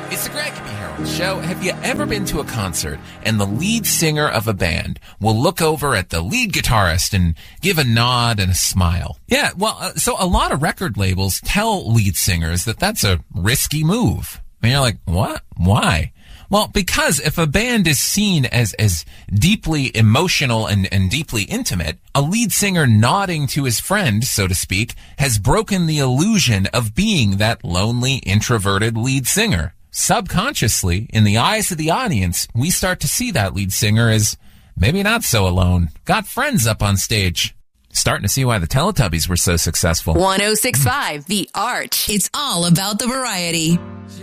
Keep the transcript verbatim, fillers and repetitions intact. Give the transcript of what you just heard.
It's the Greg B. Harold Show. Have you ever been to a concert and the lead singer of a band will look over at the lead guitarist and give a nod and a smile? Yeah, well, uh, so a lot of record labels tell lead singers that that's a risky move. And you're like, what? Why? Well, because if a band is seen as, as deeply emotional and, and deeply intimate, a lead singer nodding to his friend, so to speak, has broken the illusion of being that lonely, introverted lead singer. Subconsciously, in the eyes of the audience, we start to see that lead singer as maybe not so alone. Got friends up on stage. Starting to see why the Teletubbies were so successful. one oh six point five The Arch. It's all about the variety.